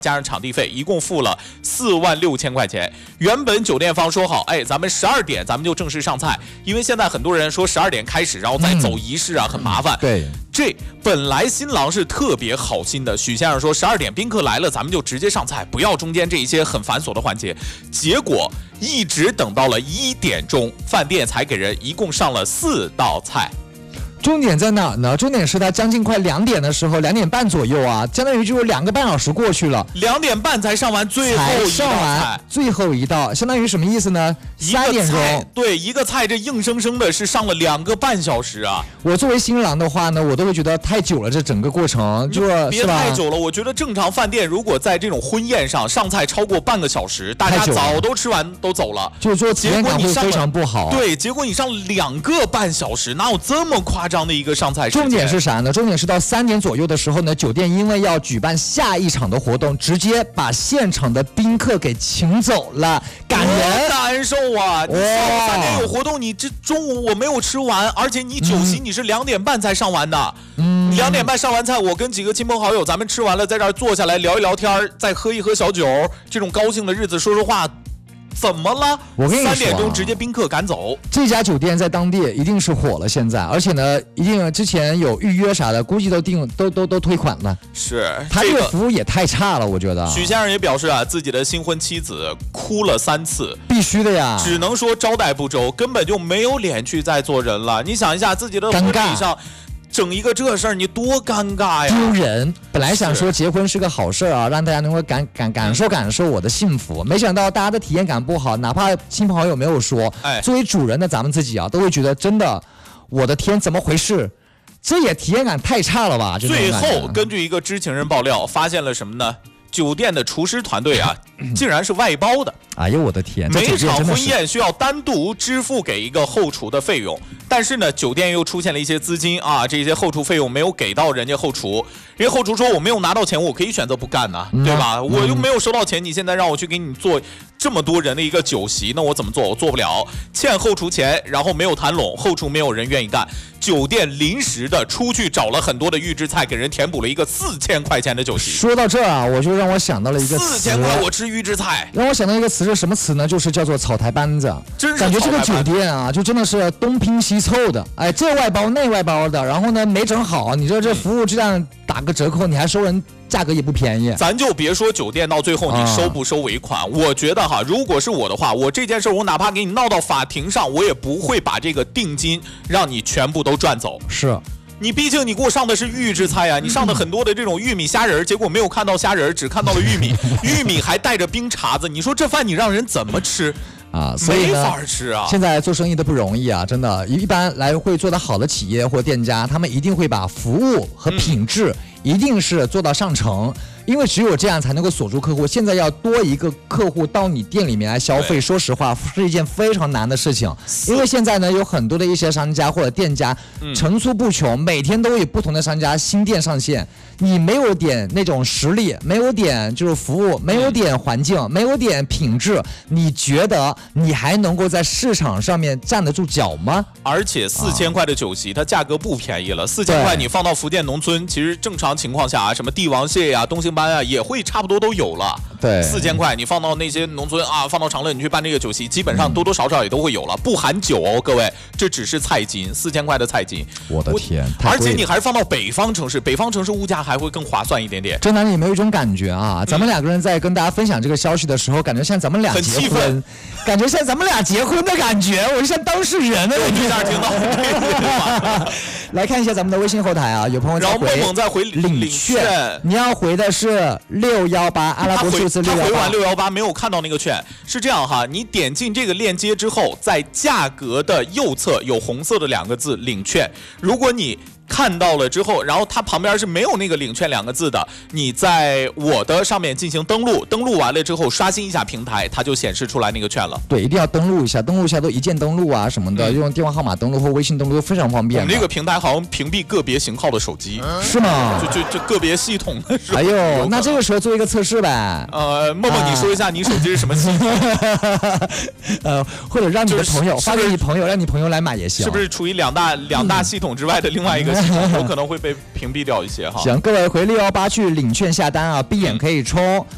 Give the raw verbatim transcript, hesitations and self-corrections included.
加上场地费，一共付了四万六千块钱。原本酒店方说好，哎，咱们十二点咱们就正式上菜，因为现在很多人说十二点开始，然后再走仪式啊，嗯、很麻烦。 对， 这本来新郎是特别好心的，许先生说十二点宾客来了，咱们就直接上菜，不要中间这一些很繁琐的环节。结果一直等到了一点钟，饭店才给人一共上了四道菜。 重点在哪呢？重点是他将近快两点的时候，两点半左右啊，相当于就是两个半小时过去了， 两点半才上完最后一道菜， 上完最后一道，相当于什么意思呢？三点钟， 对，一个菜这硬生生的是上了两个半小时啊！ 我作为新郎的话呢，我都会觉得太久了，这整个过程就别太久了。我觉得正常饭店如果在这种婚宴上上菜超过半个小时，大家早都吃完都走了， 就是说体验感会非常不好。 对，结果你上两个半小时，哪有这么夸张的一个上菜时间？ 重点是啥呢？重点是到三点左右的时候呢，酒店因为要举办下一场的活动，直接把现场的宾客给请走了，感人难受啊！你三点有活动，你这中午我没有吃完，而且你酒席你是两点半才上完的，嗯，两点半上完菜，我跟几个亲朋好友咱们吃完了，在这儿坐下来聊一聊天，再喝一喝小酒，这种高兴的日子说说话。怎么了？ 我跟你说、啊， 三点钟直接宾客赶走。 这家酒店在当地一定是火了，现在，而且呢，一定之前有预约啥的，估计都订都都都退款了。 是， 他这个服务也太差了，我觉得。 许先生也表示啊，自己的新婚妻子哭了三次， 必须的呀， 只能说招待不周，根本就没有脸去再做人了。你想一下，自己的婚礼上。整一个这事儿，你多尴尬呀！ 丢人。本来想说结婚是个好事啊，让大家能够感感感受感受我的幸福，没想到大家的体验感不好，哪怕亲朋好友没有说，哎，作为主人的咱们自己啊，都会觉得真的，我的天，怎么回事？这也体验感太差了吧！ 最后，根据一个知情人爆料，发现了什么呢？酒店的厨师团队啊，竟然是外包的。 哎呦我的天！ 每场婚宴需要单独支付给一个后厨的费用，但是呢，酒店又出现了一些资金啊，这些后厨费用没有给到人家后厨，人家后厨说我没有拿到钱，我可以选择不干呐、啊，嗯、对吧？我又没有收到钱，你现在让我去给你做这么多人的一个酒席，那我怎么做？我做不了，欠后厨钱，然后没有谈拢，后厨没有人愿意干，酒店临时的出去找了很多的预制菜，给人填补了一个四千块钱的酒席。 说到这儿啊，我就让我想到了一个词， 四千块我吃预制菜， 让我想到一个词是什么词呢？就是叫做草台班子。 真是感觉这个酒店啊，就真的是东拼西凑的，哎，这外包那外包的，然后呢没整好，你说这服务质量打个折扣，你还收人价格也不便宜。 咱就别说酒店到最后你收不收尾款，啊、我觉得哈，如果是我的话，我这件事我哪怕给你闹到法庭上，我也不会把这个定金让你全部都赚走。 是。 你毕竟你给我上的是预制菜呀、啊，你上的很多的这种玉米虾仁，结果没有看到虾仁，只看到了玉米，玉米还带着冰碴子，你说这饭你让人怎么吃？ 啊，所以没法吃啊！ 现在做生意的不容易啊，真的。一般来会做得好的企业或店家，他们一定会把服务和品质一定是做到上乘。嗯，因为只有这样才能够锁住客户。现在要多一个客户到你店里面来消费，说实话是一件非常难的事情。因为现在呢，有很多的一些商家或者店家层出不穷，每天都有不同的商家新店上线。你没有点那种实力，没有点就是服务，没有点环境，没有点品质，你觉得你还能够在市场上面站得住脚吗？ 而且四千块的酒席，它价格不便宜了。四千块你放到福建农村，其实正常情况下啊，什么帝王蟹呀、啊、东星斑啊，也会差不多都有了。 对， 四千块你放到那些农村啊，放到长乐你去办这个酒席，基本上多多少少也都会有了，不含酒哦，各位，这只是菜金，四千块的菜金。 我的天！ 而且你还是放到北方城市，北方城市物价还会更划算一点点。 真的，你有没有一种感觉啊？咱们两个人在跟大家分享这个消息的时候，感觉像咱们俩结婚，感觉像咱们俩结婚的感觉，我就像当事人的感觉。 对面听到。 来看一下咱们的微信后台啊，有朋友在回， 然后梦梦在回领券，你要回的是六幺八阿拉伯数字六幺八。 他回完六幺八没有看到那个券，是这样哈，你点进这个链接之后，在价格的右侧有红色的两个字领券，如果你看到了之后，然后它旁边是没有那个领券两个字的，你在我的上面进行登录，登录完了之后刷新一下平台，它就显示出来那个券了。 对，一定要登录一下，登录一下都一键登录啊什么的，嗯、用电话号码登录或微信登录都非常方便。 我们这个平台好像屏蔽个别型号的手机， 是吗？ 就就就个别系统的时候。 哎呦，那这个时候做一个测试呗。 呃，默默你说一下你手机是什么系统？ 呃，或者让你的朋友、就是、发给你朋友，让你朋友来买也行。 是不是处于两大两大系统之外的另外一个系统？有可能会被屏蔽掉一些哈。 行，各位回六幺八去领券下单啊，闭眼可以充。